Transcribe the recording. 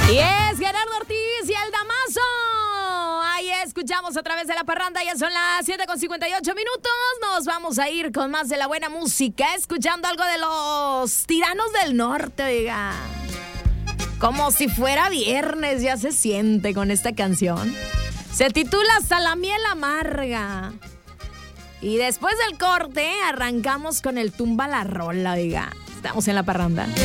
Y es Gerardo Ortiz y el Damaso. Ahí escuchamos a través de la parranda. Ya son las 7:58 minutos. Nos vamos a ir con más de la buena música, escuchando algo de los Tiranos del Norte, oiga. Como si fuera viernes, ya se siente con esta canción. Se titula Hasta la miel amarga. Y después del corte arrancamos con el tumba la rola, oiga. Estamos en la parranda.